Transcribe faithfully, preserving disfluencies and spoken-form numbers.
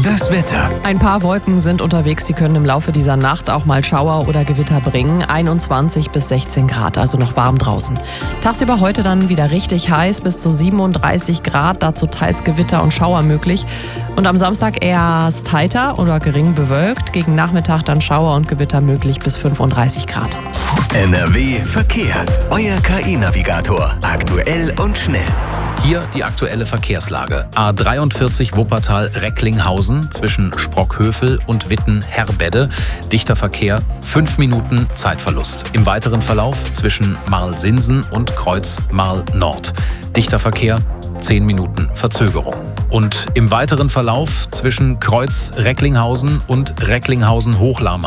Das Wetter. Ein paar Wolken sind unterwegs, die können im Laufe dieser Nacht auch mal Schauer oder Gewitter bringen. einundzwanzig bis sechzehn Grad, also noch warm draußen. Tagsüber heute dann wieder richtig heiß, bis zu siebenunddreißig Grad, dazu teils Gewitter und Schauer möglich. Und am Samstag erst heiter oder gering bewölkt, gegen Nachmittag dann Schauer und Gewitter möglich bis fünfunddreißig Grad. N R W Verkehr. Euer K I-Navigator. Aktuell und schnell. Hier die aktuelle Verkehrslage. A dreiundvierzig Wuppertal-Recklinghausen zwischen Sprockhövel und Witten-Herbedde. Dichter Verkehr, fünf Minuten Zeitverlust. Im weiteren Verlauf zwischen Marl-Sinsen und Kreuz Marl-Nord. Dichter Verkehr, zehn Minuten Verzögerung. Und im weiteren Verlauf zwischen Kreuz Recklinghausen und Recklinghausen-Hochlarm